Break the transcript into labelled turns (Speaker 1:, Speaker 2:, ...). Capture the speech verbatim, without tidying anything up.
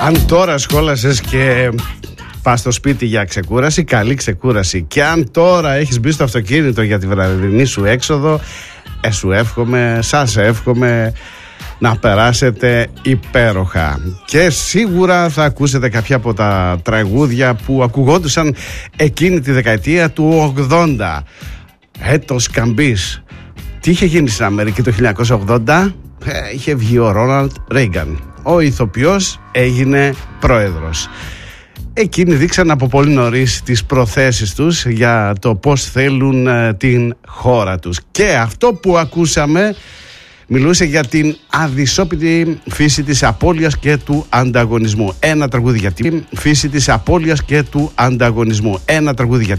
Speaker 1: Αν τώρα σχόλασες και πας στο σπίτι για ξεκούραση, καλή ξεκούραση. Και αν τώρα έχεις μπει στο αυτοκίνητο για τη βραδινή σου έξοδο, ε, σου εύχομαι, σας εύχομαι να περάσετε υπέροχα. Και σίγουρα θα ακούσετε κάποια από τα τραγούδια που ακουγόντουσαν εκείνη τη δεκαετία του ογδόντα. Έτος καμπής. Τι είχε γίνει στην Αμερική το χίλια εννιακόσια ογδόντα? Ε, είχε βγει ο Ρόναλντ Ρέιγκαν. Ο ηθοποιός έγινε πρόεδρος. Εκείνοι δείξαν από πολύ νωρίς τις προθέσεις τους για το πώς θέλουν ε, την χώρα τους. Και αυτό που ακούσαμε μιλούσε για την αδυσόπιτη φύση της απώλειας και του ανταγωνισμού. Ένα τραγούδι για την φύση της απώλειας και του ανταγωνισμού. Ένα τραγούδι για